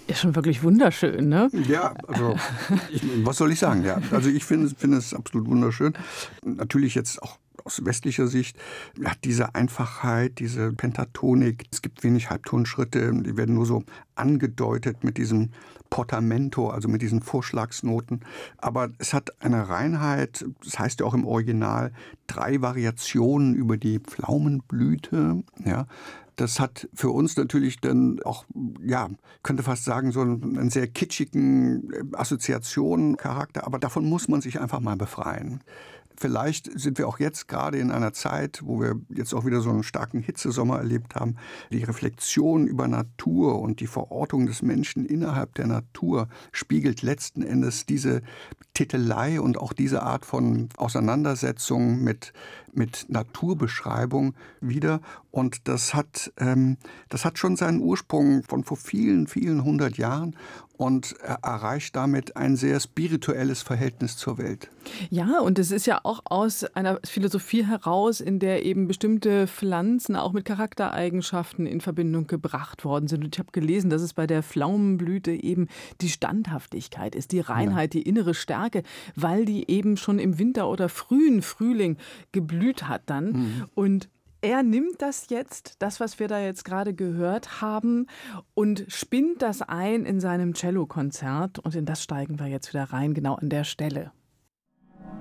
Ist schon wirklich wunderschön, ne? Ja, also was soll ich sagen? Ja, also ich finde es absolut wunderschön. Natürlich jetzt auch aus westlicher Sicht, ja, diese Einfachheit, diese Pentatonik. Es gibt wenig Halbtonschritte, die werden nur so angedeutet mit diesem Portamento, also mit diesen Vorschlagsnoten. Aber es hat eine Reinheit, das heißt ja auch im Original, 3 Variationen über die Pflaumenblüte, ja. Das hat für uns natürlich dann auch, ja, könnte fast sagen, so einen sehr kitschigen Assoziationencharakter. Aber davon muss man sich einfach mal befreien. Vielleicht sind wir auch jetzt gerade in einer Zeit, wo wir jetzt auch wieder so einen starken Hitzesommer erlebt haben. Die Reflexion über Natur und die Verortung des Menschen innerhalb der Natur spiegelt letzten Endes diese Titelei und auch diese Art von Auseinandersetzung mit Naturbeschreibung wider. Und das hat schon seinen Ursprung von vor vielen, vielen 100 Jahren und erreicht damit ein sehr spirituelles Verhältnis zur Welt. Ja, und es ist ja auch aus einer Philosophie heraus, in der eben bestimmte Pflanzen auch mit Charaktereigenschaften in Verbindung gebracht worden sind. Und ich habe gelesen, dass es bei der Pflaumenblüte eben die Standhaftigkeit ist, die Reinheit, die innere Stärke, weil die eben schon im Winter oder frühen Frühling geblüht hat dann. Und er nimmt das jetzt, das, was wir da jetzt gerade gehört haben, und spinnt das ein in seinem Cellokonzert. Und in das steigen wir jetzt wieder rein, genau an der Stelle.